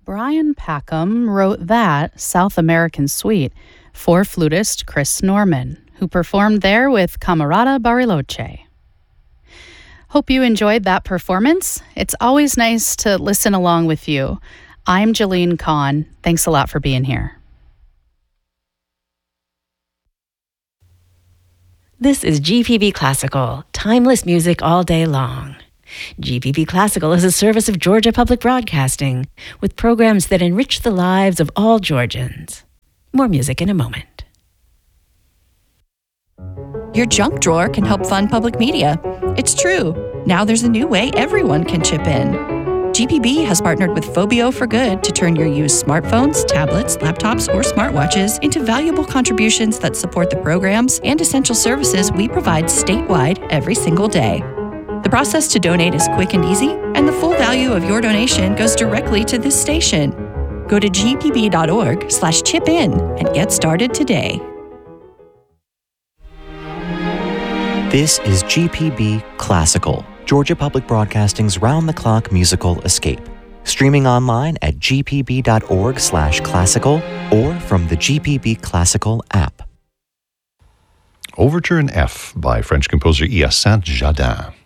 Brian Packham wrote that South American suite for flutist Chris Norman, who performed there with Camerata Bariloche. Hope you enjoyed that performance. It's always nice to listen along with you. I'm Jolene Kahn. Thanks a lot for being here. This is GPB Classical, timeless music all day long. GPB Classical is a service of Georgia Public Broadcasting, with programs that enrich the lives of all Georgians. More music in a moment. Your junk drawer can help fund public media. It's true. Now there's a new way everyone can chip in. GPB has partnered with Phobio for Good to turn your used smartphones, tablets, laptops, or smartwatches into valuable contributions that support the programs and essential services we provide statewide every single day. The process to donate is quick and easy, and the full value of your donation goes directly to this station. Go to gpb.org/chip-in and get started today. This is GPB Classical, Georgia Public Broadcasting's round-the-clock musical escape. Streaming online at gpb.org/classical or from the GPB Classical app. Overture in F by French composer Hyacinthe Jardin.